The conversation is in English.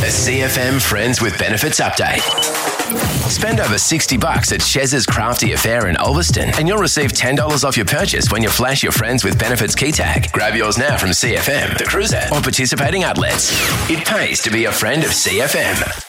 A CFM Friends with Benefits update. Spend over $60 at Chez's Crafty Affair in Ulverston and you'll receive $10 off your purchase when you flash your Friends with Benefits key tag. Grab yours now from CFM, The Cruiser, or participating outlets. It pays to be a friend of CFM.